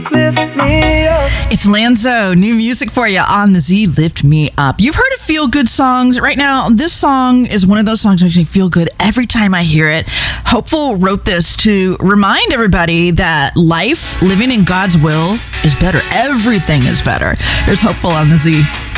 Lift me up. It's Lanzo, new music for you on the Z, Lift Me Up. You've heard of feel-good songs. Right now, this song is one of those songs that makes me feel good every time I hear it. Hopeful wrote this to remind everybody that life, living in God's will, is better. Everything is better. Here's Hopeful on the Z.